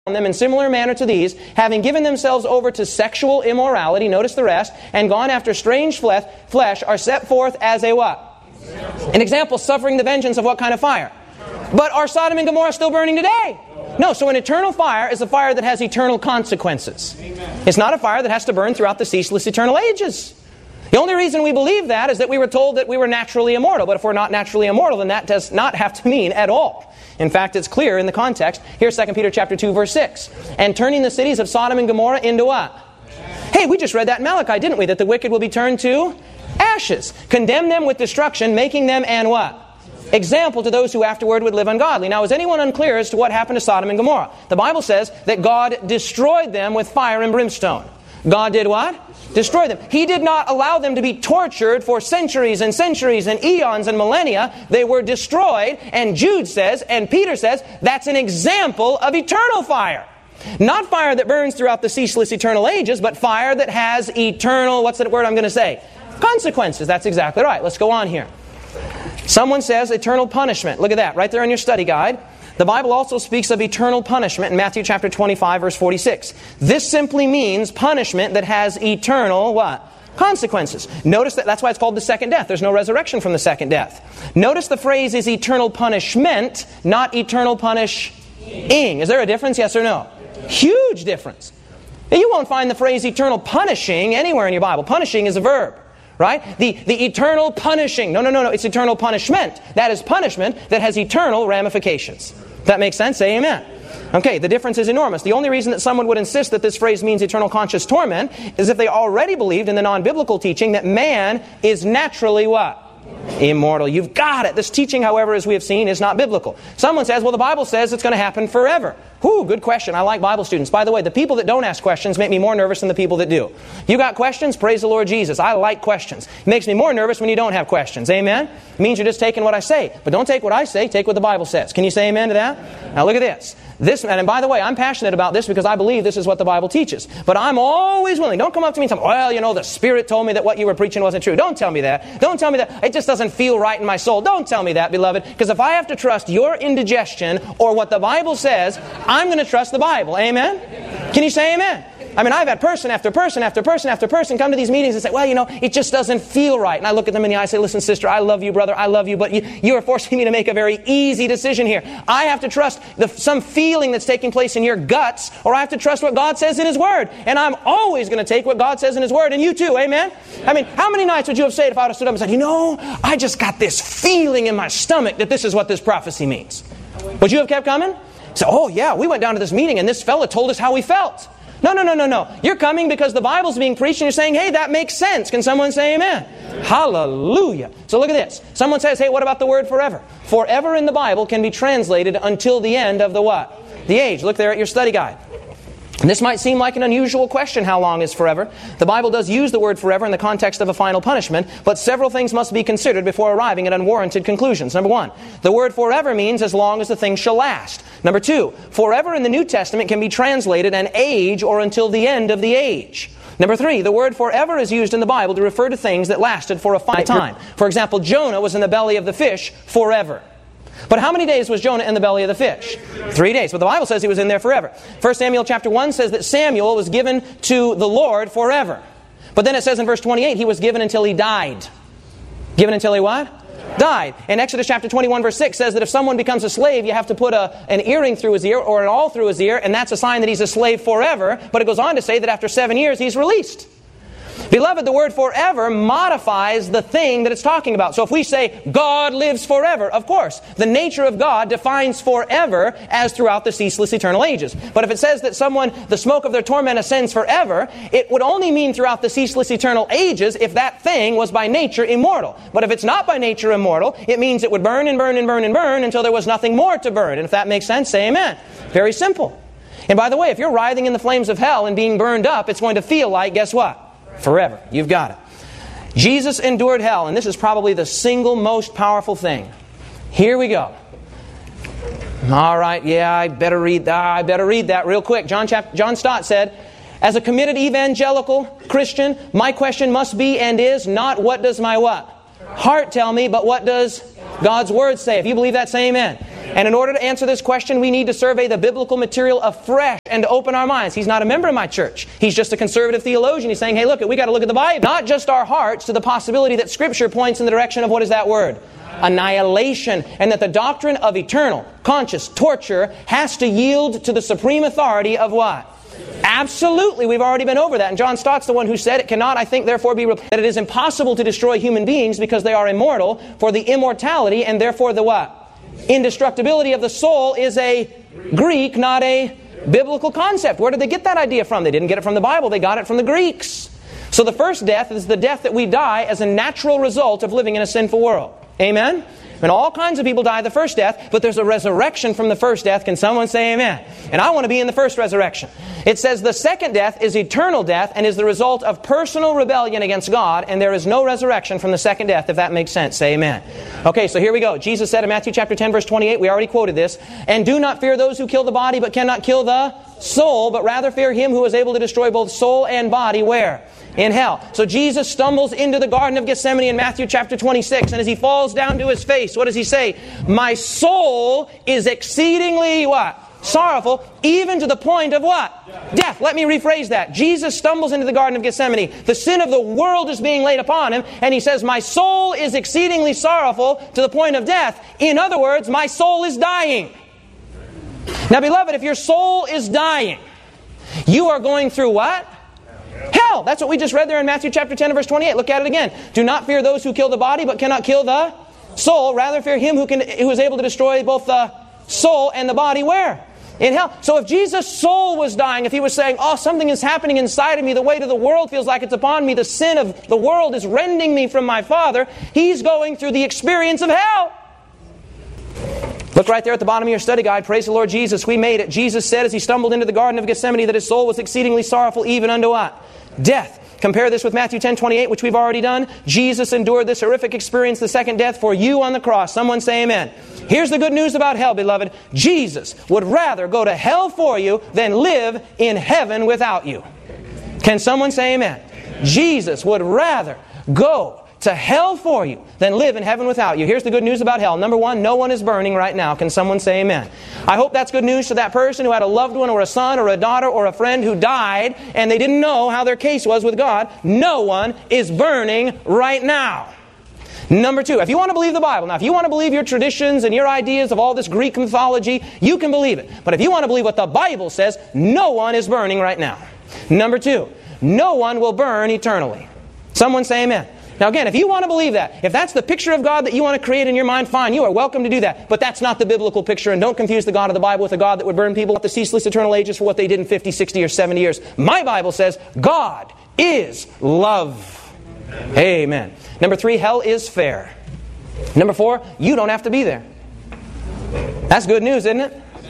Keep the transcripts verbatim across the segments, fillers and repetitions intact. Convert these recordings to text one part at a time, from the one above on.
them in similar manner to these, having given themselves over to sexual immorality, notice the rest, and gone after strange flesh, flesh are set forth as a what? An example, suffering the vengeance of what kind of fire? But are Sodom and Gomorrah still burning today? No, so an eternal fire is a fire that has eternal consequences. It's not a fire that has to burn throughout the ceaseless eternal ages. The only reason we believe that is that we were told that we were naturally immortal. But if we're not naturally immortal, then that does not have to mean at all. In fact, it's clear in the context. Here's Second Peter chapter two, verse six. And turning the cities of Sodom and Gomorrah into what? Hey, we just read that in Malachi, didn't we? That the wicked will be turned to ashes. Condemn them with destruction, making them an what? Example to those who afterward would live ungodly. Now, is anyone unclear as to what happened to Sodom and Gomorrah? The Bible says that God destroyed them with fire and brimstone. God did what? Destroy them. He did not allow them to be tortured for centuries and centuries and eons and millennia. They were destroyed, and Jude says, and Peter says, that's an example of eternal fire. Not fire that burns throughout the ceaseless eternal ages, but fire that has eternal, what's that word I'm going to say? Consequences. That's exactly right. Let's go on here. Someone says eternal punishment. Look at that, right there in your study guide. The Bible also speaks of eternal punishment in Matthew chapter twenty-five, verse forty-six. This simply means punishment that has eternal what? Consequences. Notice that that's why it's called the second death. There's no resurrection from the second death. Notice the phrase is eternal punishment, not eternal punishing. Is there a difference, yes or no? Huge difference. Now, you won't find the phrase eternal punishing anywhere in your Bible. Punishing is a verb. Right? The, the eternal punishing. No, no, no, no. It's eternal punishment. That is punishment that has eternal ramifications. That makes sense? Say amen. Okay, the difference is enormous. The only reason that someone would insist that this phrase means eternal conscious torment is if they already believed in the non-biblical teaching that man is naturally what? Immortal. You've got it. This teaching, however, as we have seen, is not biblical. Someone says, well, the Bible says it's going to happen forever. Whew, good question. I like Bible students. By the way, the people that don't ask questions make me more nervous than the people that do. You got questions? Praise the Lord Jesus. I like questions. It makes me more nervous when you don't have questions. Amen? It means you're just taking what I say. But don't take what I say. Take what the Bible says. Can you say amen to that? Now look at this. This, and by the way, I'm passionate about this because I believe this is what the Bible teaches. But I'm always willing. Don't come up to me and tell me, well, you know, the Spirit told me that what you were preaching wasn't true. Don't tell me that. Don't tell me that. It just doesn't feel right in my soul. Don't tell me that, beloved. Because if I have to trust your indigestion or what the Bible says, I'm going to trust the Bible. Amen? Can you say amen? I mean, I've had person after person after person after person come to these meetings and say, well, you know, it just doesn't feel right. And I look at them in the eye and say, listen, sister, I love you, brother, I love you, but you, you are forcing me to make a very easy decision here. I have to trust the, some feeling that's taking place in your guts, or I have to trust what God says in His Word. And I'm always going to take what God says in His Word, and you too, amen? I mean, how many nights would you have said if I would have stood up and said, you know, I just got this feeling in my stomach that this is what this prophecy means? Would you have kept coming? So, oh yeah, we went down to this meeting and this fella told us how he felt. No, no, no, no, no. You're coming because the Bible's being preached and you're saying, hey, that makes sense. Can someone say amen? Amen? Hallelujah. So look at this. Someone says, hey, what about the word forever? Forever in the Bible can be translated until the end of the what? The age. Look there at your study guide. And this might seem like an unusual question, how long is forever? The Bible does use the word forever in the context of a final punishment, but several things must be considered before arriving at unwarranted conclusions. Number one, the word forever means as long as the thing shall last. Number two, forever in the New Testament can be translated an age or until the end of the age. Number three, the word forever is used in the Bible to refer to things that lasted for a finite time. For example, Jonah was in the belly of the fish forever. But how many days was Jonah in the belly of the fish? Three days. But the Bible says he was in there forever. First Samuel chapter one says that Samuel was given to the Lord forever. But then it says in verse twenty-eight, he was given until he died. Given until he what? Died. And Exodus chapter twenty-one verse six says that if someone becomes a slave, you have to put a, an earring through his ear or an awl through his ear, and that's a sign that he's a slave forever. But it goes on to say that after seven years, he's released. Beloved, the word forever modifies the thing that it's talking about. So if we say God lives forever, of course, the nature of God defines forever as throughout the ceaseless eternal ages. But if it says that someone, the smoke of their torment ascends forever, it would only mean throughout the ceaseless eternal ages if that thing was by nature immortal. But if it's not by nature immortal, it means it would burn and burn and burn and burn until there was nothing more to burn. And if that makes sense, say amen. Very simple. And by the way, if you're writhing in the flames of hell and being burned up, it's going to feel like, guess what? Forever. You've got it. Jesus endured hell, and this is probably the single most powerful thing. Here we go. All right, yeah, I better read that. I better read that real quick. John, chap- John Stott said, as a committed evangelical Christian, my question must be and is not what does my what? Heart tell me, but what does God's Word say? If you believe that, say amen. And in order to answer this question, we need to survey the biblical material afresh and to open our minds. He's not a member of my church. He's just a conservative theologian. He's saying, hey, look, we got to look at the Bible. Not just our hearts to the possibility that Scripture points in the direction of what is that word? Annihilation. And that the doctrine of eternal, conscious torture has to yield to the supreme authority of what? Absolutely. We've already been over that. And John Stott's the one who said, it cannot, I think, therefore be replaced. That it is impossible to destroy human beings because they are immortal, for the immortality and therefore the what? Indestructibility of the soul is a Greek, not a biblical concept. Where did they get that idea from? They didn't get it from the Bible. They got it from the Greeks. So the first death is the death that we die as a natural result of living in a sinful world. Amen? And all kinds of people die the first death, but there's a resurrection from the first death. Can someone say amen? And I want to be in the first resurrection. It says the second death is eternal death and is the result of personal rebellion against God, and there is no resurrection from the second death, if that makes sense. Say amen. Okay, so here we go. Jesus said in Matthew chapter ten, verse twenty-eight, we already quoted this, and do not fear those who kill the body, but cannot kill the soul, but rather fear Him who is able to destroy both soul and body. Where? In hell. So Jesus stumbles into the Garden of Gethsemane in Matthew chapter twenty-six, and as He falls down to His face, what does He say? My soul is exceedingly what? Sorrowful, even to the point of what? Death. Death. Let me rephrase that. Jesus stumbles into the Garden of Gethsemane. The sin of the world is being laid upon Him, and He says, my soul is exceedingly sorrowful to the point of death. In other words, my soul is dying. Now, beloved, if your soul is dying, you are going through what? Hell. That's what we just read there in Matthew chapter ten, verse twenty-eight. Look at it again. Do not fear those who kill the body, but cannot kill the soul. Rather fear Him who can, who is able to destroy both the soul and the body. Where? In hell. So if Jesus' soul was dying, if He was saying, oh, something is happening inside of me, the weight of the world feels like it's upon me, the sin of the world is rending me from my Father, He's going through the experience of hell. Look right there at the bottom of your study guide. Praise the Lord Jesus. We made it. Jesus said as He stumbled into the Garden of Gethsemane that His soul was exceedingly sorrowful even unto what? Death. Compare this with Matthew ten twenty-eight, which we've already done. Jesus endured this horrific experience, the second death, for you on the cross. Someone say amen. Here's the good news about hell, beloved. Jesus would rather go to hell for you than live in heaven without you. Can someone say amen? Jesus would rather go to hell for you than live in heaven without you. Here's the good news about hell. Number one, no one is burning right now. Can someone say amen? I hope that's good news to that person who had a loved one or a son or a daughter or a friend who died and they didn't know how their case was with God. No one is burning right now. Number two, if you want to believe the Bible, now if you want to believe your traditions and your ideas of all this Greek mythology, you can believe it. But if you want to believe what the Bible says, no one is burning right now. Number two, no one will burn eternally. Someone say amen. Now again, if you want to believe that, if that's the picture of God that you want to create in your mind, fine, you are welcome to do that. But that's not the biblical picture, and don't confuse the God of the Bible with a God that would burn people at the ceaseless eternal ages for what they did in fifty, sixty, or seventy years. My Bible says God is love. Amen. Number three, hell is fair. Number four, you don't have to be there. That's good news, isn't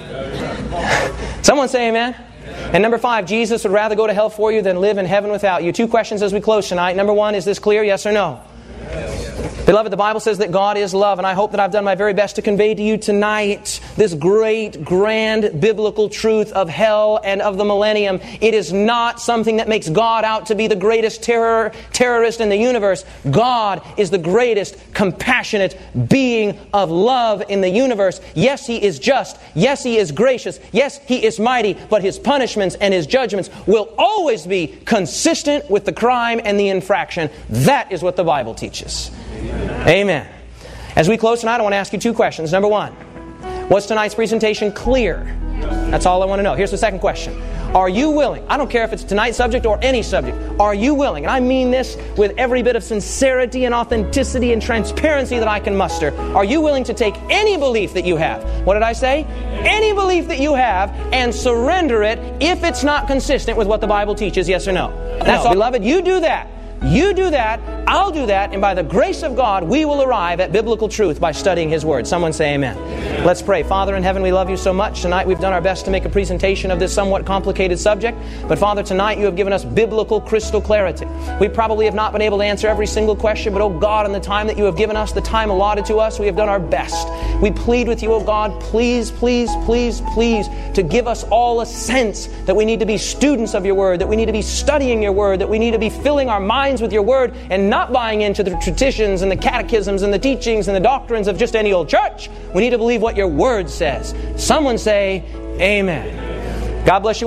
it? Someone say amen. And number five, Jesus would rather go to hell for you than live in heaven without you. Two questions as we close tonight. Number one, is this clear? Yes or no? Yes. Beloved, the Bible says that God is love, and I hope that I've done my very best to convey to you tonight this great, grand biblical truth of hell and of the millennium. It is not something that makes God out to be the greatest terror, terrorist in the universe. God is the greatest compassionate being of love in the universe. Yes, He is just. Yes, He is gracious. Yes, He is mighty. But His punishments and His judgments will always be consistent with the crime and the infraction. That is what the Bible teaches. Amen. Amen. As we close tonight, I want to ask you two questions. Number one, was tonight's presentation clear? That's all I want to know. Here's the second question. Are you willing? I don't care if it's tonight's subject or any subject. Are you willing? And I mean this with every bit of sincerity and authenticity and transparency that I can muster. Are you willing to take any belief that you have? What did I say? Any belief that you have and surrender it if it's not consistent with what the Bible teaches, yes or no? That's all. Beloved, you do that. You do that, I'll do that, and by the grace of God, we will arrive at biblical truth by studying His Word. Someone say amen. Amen. Let's pray. Father in heaven, we love You so much. Tonight we've done our best to make a presentation of this somewhat complicated subject. But Father, tonight You have given us biblical crystal clarity. We probably have not been able to answer every single question, but oh God, in the time that You have given us, the time allotted to us, we have done our best. We plead with You, oh God, please, please, please, please, to give us all a sense that we need to be students of Your Word, that we need to be studying Your Word, that we need to be filling our minds aligns with your Word and not buying into the traditions and the catechisms and the teachings and the doctrines of just any old church. We need to believe what your Word says. Someone say, Amen. God bless you.